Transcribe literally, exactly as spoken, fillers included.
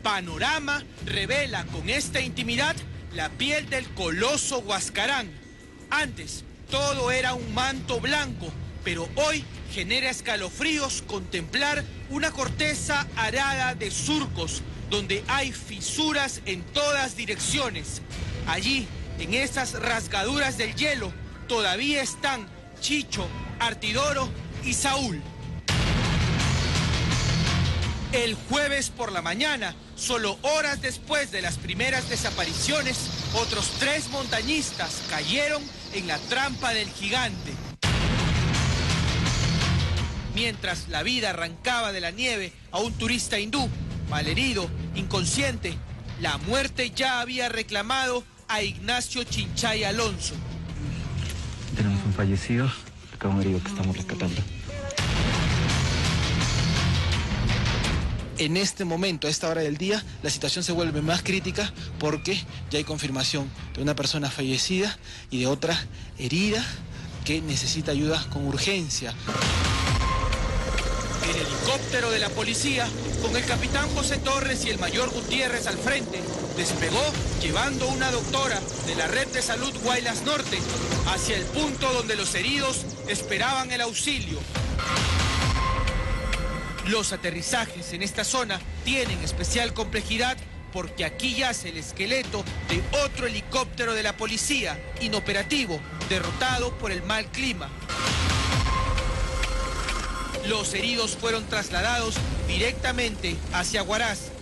Panorama revela con esta intimidad la piel del coloso Huascarán. Antes todo era un manto blanco, pero hoy genera escalofríos contemplar una corteza arada de surcos, donde hay fisuras en todas direcciones. Allí, en esas rasgaduras del hielo, todavía están Chicho, Artidoro y Saúl. El jueves por la mañana, solo horas después de las primeras desapariciones, otros tres montañistas cayeron en la trampa del gigante. Mientras la vida arrancaba de la nieve a un turista hindú, malherido, inconsciente, la muerte ya había reclamado a Ignacio Chinchay Alonso. Tenemos un fallecido, acá un herido que estamos rescatando. En este momento, a esta hora del día, la situación se vuelve más crítica porque ya hay confirmación de una persona fallecida y de otra herida que necesita ayuda con urgencia. El helicóptero de la policía, con el capitán José Torres y el mayor Gutiérrez al frente, despegó llevando una doctora de la red de salud Guaylas Norte hacia el punto donde los heridos esperaban el auxilio. Los aterrizajes en esta zona tienen especial complejidad porque aquí yace el esqueleto de otro helicóptero de la policía, inoperativo, derrotado por el mal clima. Los heridos fueron trasladados directamente hacia Huaraz.